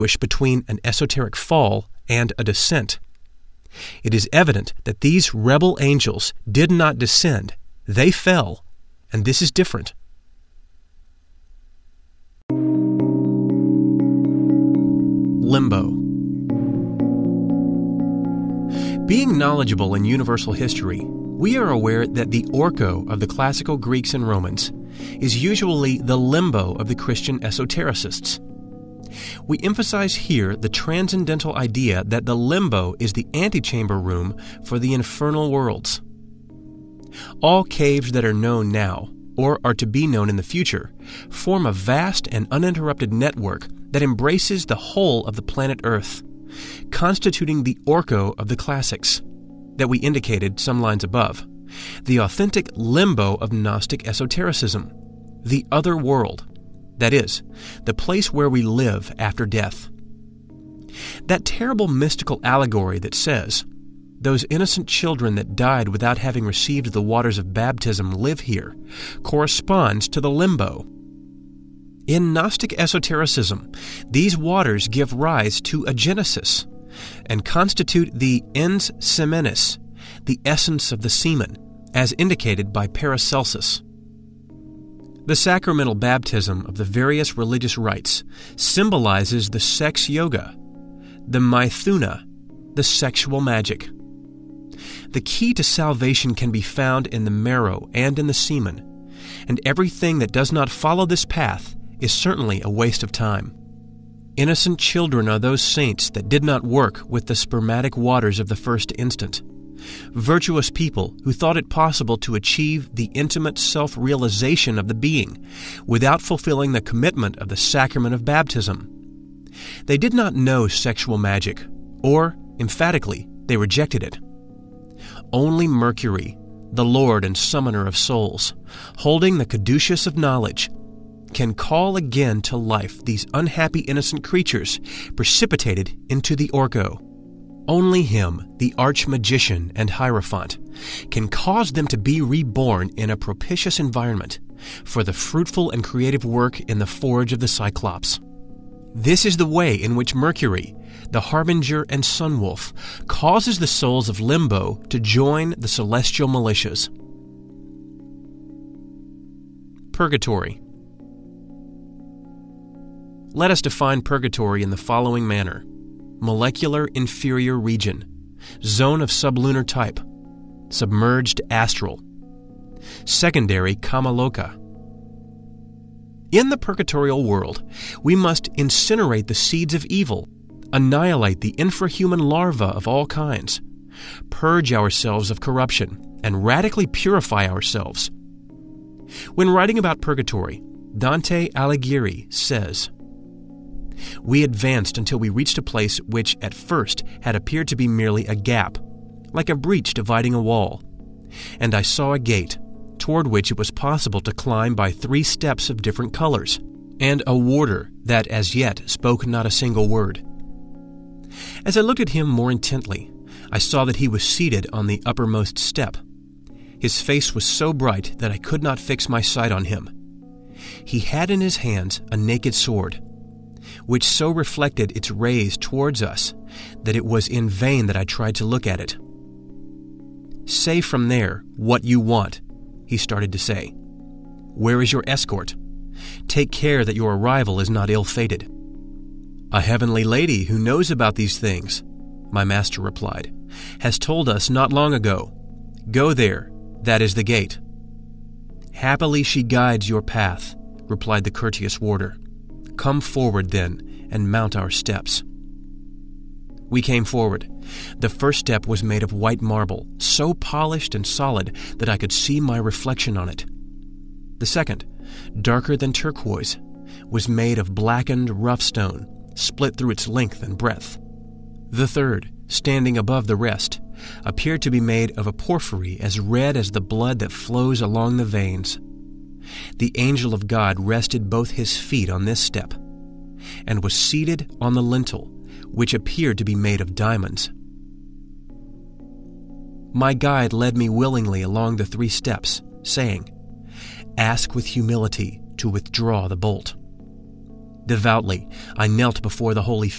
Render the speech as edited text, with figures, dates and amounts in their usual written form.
between an esoteric fall and a descent. It is evident that these rebel angels did not descend. They fell, and this is different. Limbo. Being knowledgeable in universal history, we are aware that the Orko of the classical Greeks and Romans is usually the limbo of the Christian esotericists. We emphasize here the transcendental idea that the limbo is the antechamber room for the infernal worlds. All caves that are known now, or are to be known in the future, form a vast and uninterrupted network that embraces the whole of the planet Earth, constituting the Orko of the classics that we indicated some lines above, the authentic limbo of Gnostic esotericism, the other world, that is, the place where we live after death. That terrible mystical allegory that says, "Those innocent children that died without having received the waters of baptism live here," corresponds to the limbo. In Gnostic esotericism, these waters give rise to a genesis and constitute the ens semenis, the essence of the semen, as indicated by Paracelsus. The sacramental baptism of the various religious rites symbolizes the sex yoga, the maithuna, the sexual magic. The key to salvation can be found in the marrow and in the semen, and everything that does not follow this path is certainly a waste of time. Innocent children are those saints that did not work with the spermatic waters of the first instant. Virtuous people who thought it possible to achieve the intimate self-realization of the being without fulfilling the commitment of the sacrament of baptism. They did not know sexual magic, or, emphatically, they rejected it. Only Mercury, the Lord and Summoner of souls, holding the caduceus of knowledge, can call again to life these unhappy innocent creatures precipitated into the Orko. Only him, the arch-magician and hierophant, can cause them to be reborn in a propitious environment for the fruitful and creative work in the forge of the Cyclops. This is the way in which Mercury, the harbinger and sun-wolf, causes the souls of Limbo to join the celestial militias. Purgatory. Let us define purgatory in the following manner: molecular inferior region, zone of sublunar type, submerged astral, secondary Kamaloka. In the purgatorial world, we must incinerate the seeds of evil, annihilate the infrahuman larvae of all kinds, purge ourselves of corruption, and radically purify ourselves. When writing about purgatory, Dante Alighieri says, "We advanced until we reached a place which at first had appeared to be merely a gap, like a breach dividing a wall. And I saw a gate, toward which it was possible to climb by 3 steps of different colors, and a warder that as yet spoke not a single word. As I looked at him more intently, I saw that he was seated on the uppermost step. His face was so bright that I could not fix my sight on him. He had in his hands a naked sword, which so reflected its rays towards us that it was in vain that I tried to look at it. 'Say from there what you want,' he started to say. 'Where is your escort? Take care that your arrival is not ill-fated.' 'A heavenly lady who knows about these things,' my master replied, 'has told us not long ago. Go there, that is the gate.' 'Happily she guides your path,' replied the courteous warder. 'Come forward, then, and mount our steps.' We came forward. The first step was made of white marble, so polished and solid that I could see my reflection on it. The second, darker than turquoise, was made of blackened rough stone, split through its length and breadth. The third, standing above the rest, appeared to be made of a porphyry as red as the blood that flows along the veins. The angel of God rested both his feet on this step, and was seated on the lintel, which appeared to be made of diamonds. My guide led me willingly along the 3 steps, saying, 'Ask with humility to withdraw the bolt.' Devoutly, I knelt before the holy